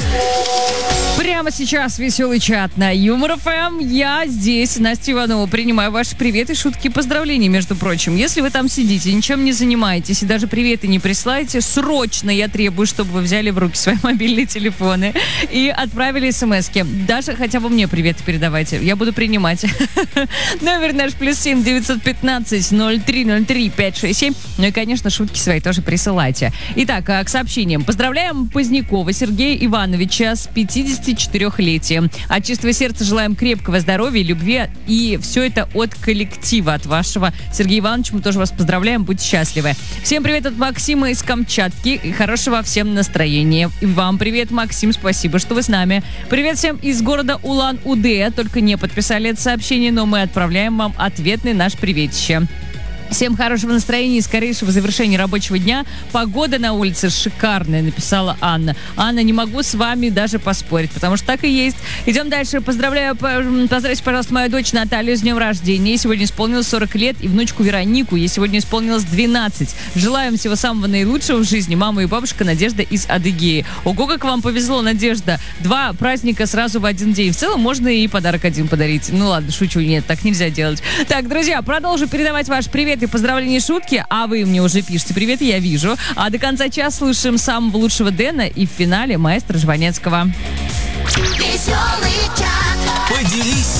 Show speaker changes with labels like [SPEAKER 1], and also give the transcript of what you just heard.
[SPEAKER 1] Прямо сейчас веселый чат на Юмор ФМ. Я здесь, Настя Иванова, принимаю ваши приветы, шутки и поздравления, между прочим. Если вы там сидите, ничем не занимаетесь и даже приветы не присылаете, срочно я требую, чтобы вы взяли в руки свои мобильные телефоны и отправили смски. Даже хотя бы мне приветы передавайте. Я буду принимать. Номер наш +7 915 0303 567. Ну и, конечно, шутки свои тоже присылайте. Итак, к сообщениям. Поздравляем Позднякова Сергея Ивановича с 54-летием. От чистого сердца желаем крепкого здоровья, любви, и все это от коллектива, от вашего Сергея Ивановича. Мы тоже вас поздравляем, будьте счастливы. Всем привет от Максима из Камчатки и хорошего всем настроения. И вам привет, Максим, спасибо, что вы с нами. Привет всем из города Улан-Удэ. Только не подписали это сообщение, но мы отправляем вам ответный наш приветище. Всем хорошего настроения и скорейшего завершения рабочего дня. Погода на улице шикарная, написала Анна. Анна, не могу с вами даже поспорить, потому что так и есть. Идем дальше. Поздравьте, пожалуйста, мою дочь Наталью с днем рождения. Ей сегодня исполнилось 40 лет, и внучку Веронику. Ей сегодня исполнилось 12. Желаем всего самого наилучшего в жизни. Мама и бабушка Надежда из Адыгеи. Ого, как вам повезло, Надежда. 2 праздника сразу в один день. В целом можно и подарок один подарить. Ну ладно, шучу, нет, так нельзя делать. Так, друзья, продолжу передавать ваш привет и поздравления, шутки, а вы мне уже пишете привет, я вижу. А до конца часа слушаем самого лучшего Дэна и в финале маэстро Жванецкого.
[SPEAKER 2] Веселый чат.
[SPEAKER 3] Поделись